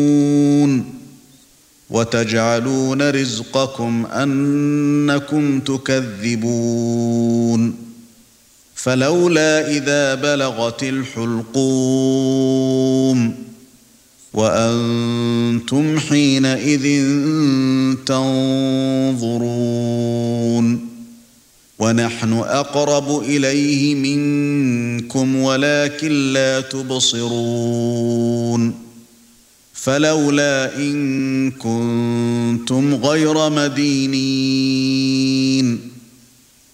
وتجعلون رزقكم أنكم تكذبون فلولا إذا بلغت الحلقوم وأنتم حينئذ تنظرون ونحن أقرب إليه منكم ولكن لا تبصرون فلولا إن كنتم غير مدينين